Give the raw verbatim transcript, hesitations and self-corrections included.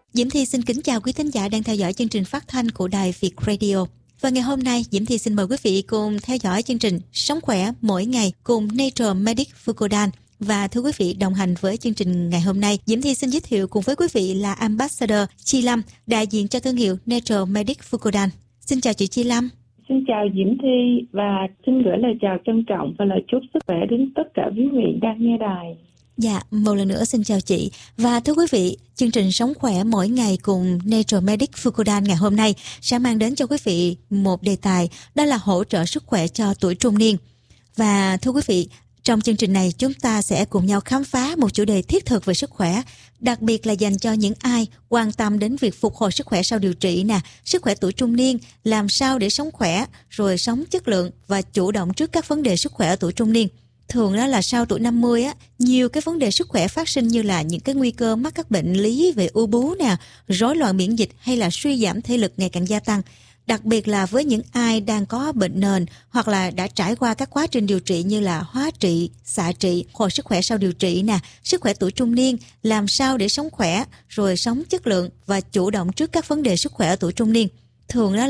Diễm Thi xin kính chào quý thính giả đang theo dõi chương trình phát thanh của Đài Việt Radio. Và ngày hôm nay, Diễm Thi xin mời quý vị cùng theo dõi chương trình Sống khỏe mỗi ngày cùng Nature Medic Fukudan. Và thưa quý vị, đồng hành với chương trình ngày hôm nay, Diễm Thi xin giới thiệu cùng với quý vị là Ambassador Chi Lâm, đại diện cho thương hiệu Nature Medic Fukudan. Xin chào chị Chi Lâm. Xin chào Diễm Thi và xin gửi lời chào trân trọng và lời chúc sức khỏe đến tất cả quý vị đang nghe đài. Dạ, một lần nữa xin chào chị. Và thưa quý vị, chương trình Sống khỏe mỗi ngày cùng Nature Medic Fukudan ngày hôm nay sẽ mang đến cho quý vị một đề tài, đó là hỗ trợ sức khỏe cho tuổi trung niên. Và thưa quý vị, trong chương trình này chúng ta sẽ cùng nhau khám phá một chủ đề thiết thực về sức khỏe, đặc biệt là dành cho những ai quan tâm đến việc phục hồi sức khỏe sau điều trị nè, sức khỏe tuổi trung niên, làm sao để sống khỏe, rồi sống chất lượng và chủ động trước các vấn đề sức khỏe ở tuổi trung niên. Thường đó là sau tuổi năm mươi á, nhiều cái vấn đề sức khỏe phát sinh như là những cái nguy cơ mắc các bệnh lý về u bú nè, rối loạn miễn dịch hay là suy giảm thể lực ngày càng gia tăng. Đặc biệt là với những ai đang có bệnh nền hoặc là đã trải qua các quá trình điều trị như là hóa trị, xạ trị, hồi sức khỏe sau điều trị nè, sức khỏe tuổi trung niên, làm sao để sống khỏe, rồi sống chất lượng và chủ động trước các vấn đề sức khỏe ở tuổi trung niên. Thường đó